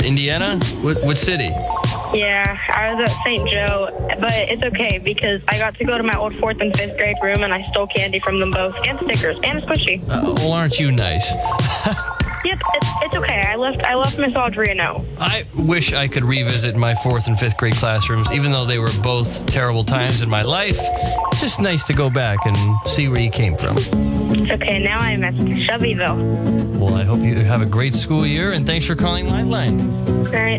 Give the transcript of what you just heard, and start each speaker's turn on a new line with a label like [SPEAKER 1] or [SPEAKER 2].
[SPEAKER 1] Indiana? What city?
[SPEAKER 2] Yeah, I was at St. Joe, but it's okay because I got to go to my old 4th and 5th grade room and I stole candy from them both, and stickers, and a squishy.
[SPEAKER 1] Well, aren't you nice?
[SPEAKER 2] Yep, it's okay. I left Miss Audrey a note.
[SPEAKER 1] I wish I could revisit my 4th and 5th grade classrooms, even though they were both terrible times in my life. It's just nice to go back and see where you came from.
[SPEAKER 2] It's okay. Now I'm at Shelbyville.
[SPEAKER 1] Well, I hope you have a great school year, and thanks for calling Lifeline.
[SPEAKER 2] All right.